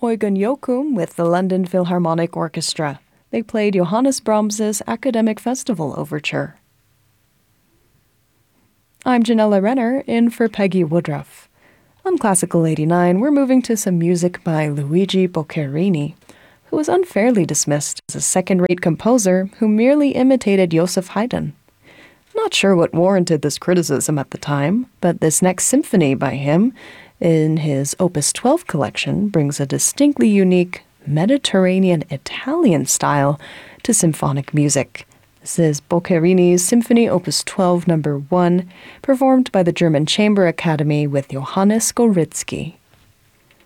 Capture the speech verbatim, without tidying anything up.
Eugen Joachim with the London Philharmonic Orchestra. They played Johannes Brahms's Academic Festival Overture. I'm Janella Renner, in for Peggy Woodruff. On Classical eighty-nine, we're moving to some music by Luigi Boccherini, who was unfairly dismissed as a second-rate composer who merely imitated Joseph Haydn. Not sure what warranted this criticism at the time, but this next symphony by him, in his Opus twelve collection, brings a distinctly unique Mediterranean Italian style to symphonic music. This is Boccherini's Symphony Opus twelve number one, performed by the German Chamber Academy with Johannes Goritzky.